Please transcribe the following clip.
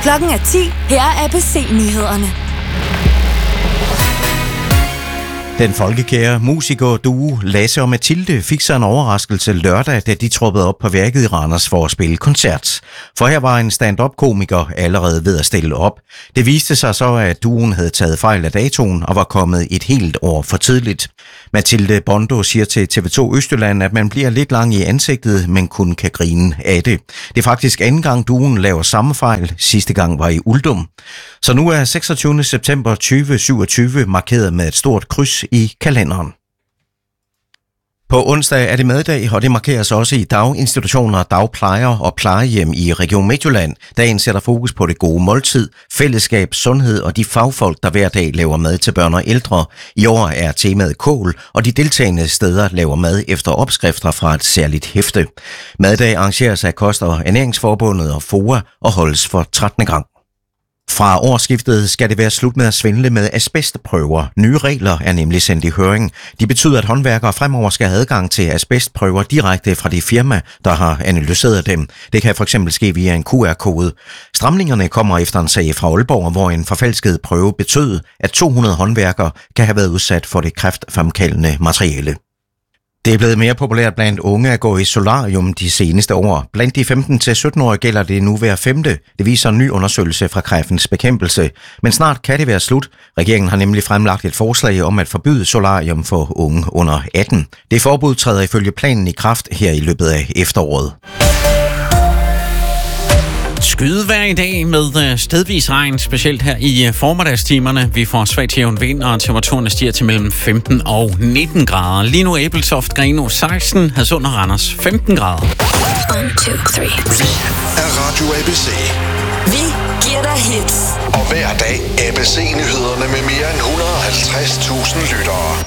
Klokken er 10. Her er ABC-nyhederne. Den folkekære musikerduo Lasse og Mathilde fik sig en overraskelse lørdag, da de troppede op på værket i Randers for at spille koncert. For her var en stand-up-komiker allerede ved at stille op. Det viste sig så, at duoen havde taget fejl af datoen og var kommet et helt år for tidligt. Mathilde Bondo siger til TV2 Østjylland, at man bliver lidt lang i ansigtet, men kun kan grine af det. Det er faktisk anden gang duoen laver samme fejl. Sidste gang var i Uldum. Så nu er 26. september 2027 markeret med et stort kryds i kalenderen. På onsdag er det maddag, og det markeres også i daginstitutioner, dagplejere og plejehjem i Region Midtjylland. Dagen sætter fokus på det gode måltid, fællesskab, sundhed og de fagfolk, der hver dag laver mad til børn og ældre. I år er temaet kål, og de deltagende steder laver mad efter opskrifter fra et særligt hæfte. Maddag arrangeres af Kost- og Ernæringsforbundet og FOA og holdes for 13. gang. Fra årsskiftet skal det være slut med at svindle med asbestprøver. Nye regler er nemlig sendt i høring. De betyder, at håndværkere fremover skal have adgang til asbestprøver direkte fra det firma, der har analyseret dem. Det kan fx ske via en QR-kode. Stramningerne kommer efter en sag fra Aalborg, hvor en forfalsket prøve betød, at 200 håndværkere kan have været udsat for det kræftfremkaldende materiale. Det er blevet mere populært blandt unge at gå i solarium de seneste år. Blandt de 15-17-årige gælder det nu hver femte. Det viser en ny undersøgelse fra Kræftens Bekæmpelse. Men snart kan det være slut. Regeringen har nemlig fremlagt et forslag om at forbyde solarium for unge under 18. Det forbud træder ifølge planen i kraft her i løbet af efteråret. Skydevejr i dag med stedvis regn, specielt her i formiddagstimerne. Vi får svagt jævn vind, og temperaturen stiger til mellem 15 og 19 grader. Lige nu Ebeltoft, Grenaa 16, Hadsund og Randers 15 grader. 1, 2, 3. Vi er Radio ABC. Vi giver dig hits. Og hver dag ABC-nyhederne med mere end 150.000 lyttere.